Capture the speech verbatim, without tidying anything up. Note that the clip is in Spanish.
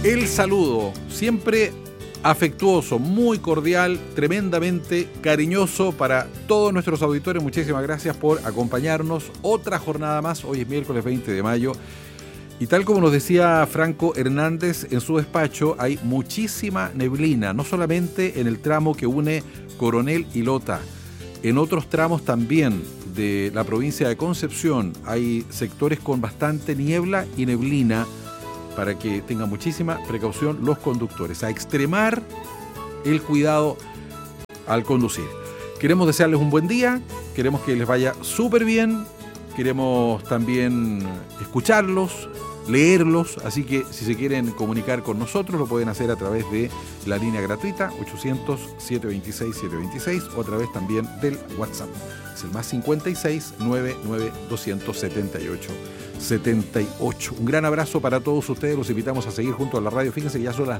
El saludo, siempre afectuoso, muy cordial, tremendamente cariñoso para todos nuestros auditores. Muchísimas gracias por acompañarnos. Otra jornada más, hoy es miércoles veinte de mayo. Y tal como nos decía Franco Hernández en su despacho, hay muchísima neblina, no solamente en el tramo que une Coronel y Lota, en otros tramos también de la provincia de Concepción hay sectores con bastante niebla y neblina, para que tengan muchísima precaución los conductores, a extremar el cuidado al conducir. Queremos desearles un buen día, queremos que les vaya súper bien, queremos también escucharlos, leerlos, así que si se quieren comunicar con nosotros lo pueden hacer a través de la línea gratuita ochocientos, setecientos veintiséis, setecientos veintiséis o a través también del WhatsApp. Es el más cincuenta y seis, noventa y nueve, doscientos setenta y ocho, setenta y ocho. Un gran abrazo para todos ustedes, los invitamos a seguir junto a la radio. Fíjense que ya son las